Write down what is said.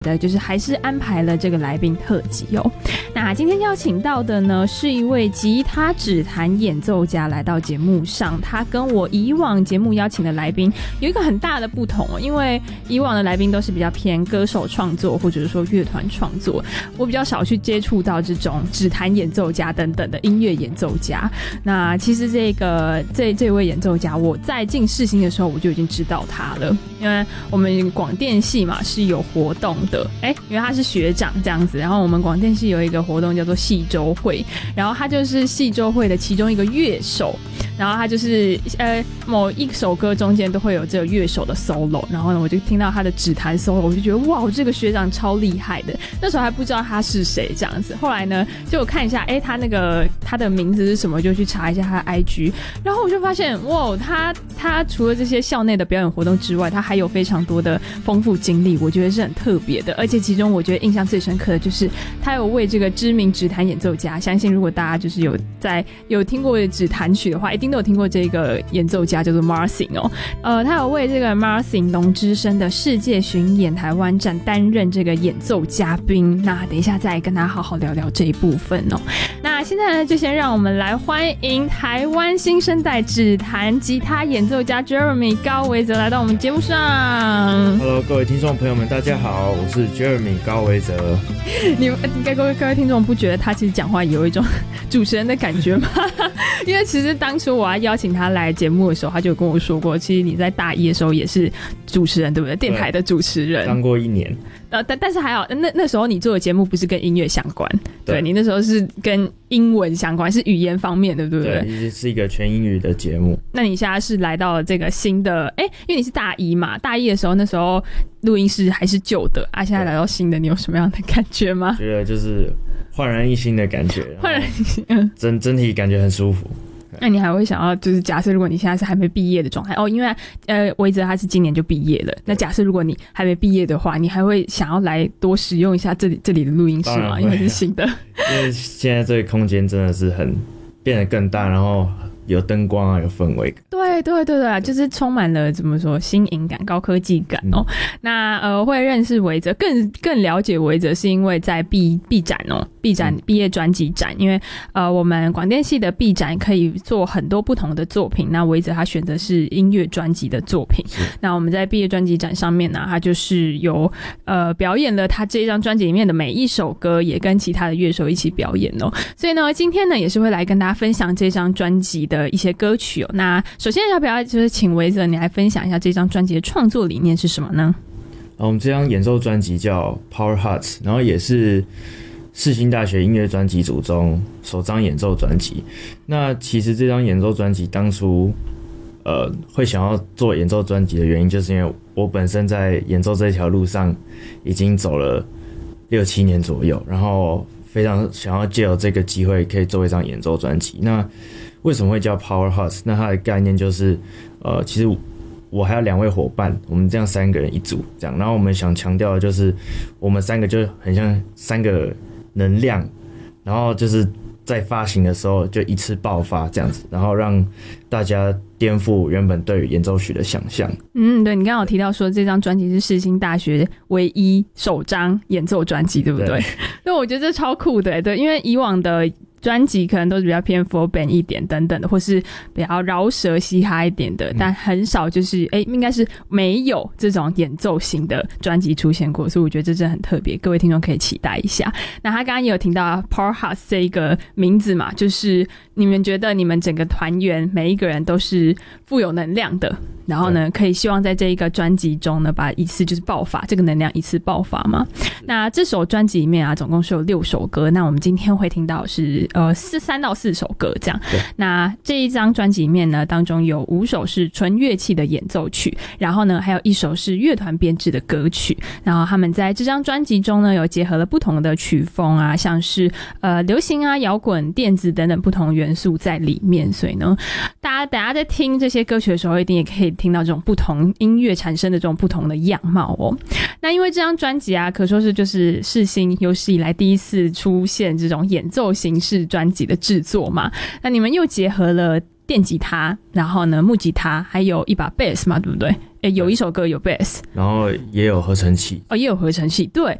就是还是安排了这个来宾特辑哦。那今天邀请到的呢是一位吉他指弹演奏家来到节目上，他跟我以往节目邀请的来宾有一个很大的不同哦，因为以往的来宾都是比较偏歌手创作或者是说乐团创作，我比较少去接触到这种指弹演奏家等等的音乐演奏家。那其实这位演奏家，我在进世新的时候我就已经知道他了，因为我们广电系嘛是有活动的，因为他是学长这样子，然后我们广电系有一个活动叫做系周会，然后他就是系周会的其中一个乐手，然后他就是某一首歌中间都会有这个乐手的 solo， 然后呢我就听到他的指弹 solo， 我就觉得哇，这个学长超厉害的，那时候还不知道他是谁这样子，后来呢就我看一下他的名字是什么，就去查一下他的 IG， 然后我就发现哇，他除了这些校内的表演活动之外，他还有非常多的丰富经历，我觉得是很特别的，而且其中我觉得印象最深刻的就是他有为这个知名指弹演奏家，相信如果大家就是有听过指弹曲的话，一定都有听过这个演奏家叫做 Martin 哦，他有为这个 Martin 龙之声的世界巡演台湾站担任这个演奏嘉宾，那等一下再跟他好好聊聊这一部分哦。那现在呢，就先让我们来欢迎台湾新生代指弹吉他演奏家 Jeremy 高维泽来到我们节目上。 Hello， 各位听众朋友们，大家好，我是 Jeremy 高维泽。 各位听众不觉得他其实讲话有一种主持人的感觉吗？因为其实当初我要邀请他来节目的时候，他就跟我说过，其实你在大一的时候也是主持人，对不对？电台的主持人， 当过1年。 但是还好，那时候你做的节目不是跟音乐相关，对，你那时候是跟英文相关，是语言方面的，对不对？ 对，是一个全英语的节目。 那你现在是来到了这个新的，因为你是大一嘛，大一的时候那时候录音室还是旧的啊，现在来到新的，你有什么样的感觉吗？ 觉得就是焕然一新的感觉，焕然一新，整体感觉很舒服。 那你还会想要，就是假设如果你现在是还没毕业的状态哦，因为维泽他是今年就毕业了，那假设如果你还没毕业的话，你还会想要来多使用一下这里的录音室吗？因为是新的， 因为现在这个空间真的是变得更大，然后有灯光啊，有氛围感。 对，就是充满了怎么说新颖感、高科技感哦。那会认识维泽，更了解维泽，是因为在毕展哦，毕业专辑展，因为我们广电系的毕展可以做很多不同的作品，那维泽他选择是音乐专辑的作品。那我们在毕业专辑展上面呢，他就是有表演了他这张专辑里面的每一首歌，也跟其他的乐手一起表演哦。所以呢，今天呢也是会来跟大家分享这张专辑的一些歌曲哦。那首先要不要就是请维泽你来分享一下这张专辑的创作理念是什么呢？ 我们这张演奏专辑叫 Power Hearts， 然后也是世新大学音乐专辑组中首张演奏专辑。那其实这张演奏专辑当初会想要做演奏专辑的原因，就是因为我本身在演奏这条路上已经走了6-7年左右，然后非常想要借由这个机会可以做一张演奏专辑。那为什么会叫 Power Hearts？ 那它的概念就是其实我还有2位伙伴，我们这样3个人一组这样，然后我们想强调的就是我们3个就很像3个能量，然后就是在发行的时候就一次爆发这样子，然后让大家颠覆原本对于演奏曲的想象。 对，你刚刚有提到说这张专辑是世新大学唯一首张演奏专辑，对不对？对，我觉得这超酷的，对，因为以往的专辑可能都是比较偏 full band 一点等等的，或是比较饶舌嘻哈一点的，但很少就是应该是没有这种演奏型的专辑出现过，所以我觉得这真的很特别，各位听众可以期待一下。那他刚刚也有听到 Power Hearts 这一个名字嘛，就是你们觉得你们整个团员每一个人都是富有能量的，然后呢可以希望在这一个专辑中呢把一次就是爆发，这个能量一次爆发嘛。那这首专辑里面啊总共是有6首歌，那我们今天会听到是3到4首歌这样。那这一张专辑里面呢，当中有5首是纯乐器的演奏曲，然后呢还有1首是乐团编制的歌曲，然后他们在这张专辑中呢有结合了不同的曲风啊，像是流行啊、摇滚、电子等等不同元素在里面，所以呢大家等下在听这些歌曲的时候一定也可以听到这种不同音乐产生的这种不同的样貌哦。那因为这张专辑啊可说是就是世新有史以来第一次出现这种演奏形式专辑的制作嘛，那你们又结合了电吉他，然后呢木吉他，还有一把 bass 嘛，对不对？有一首歌有 bass， 然后也有合成器， 也有合成器。对，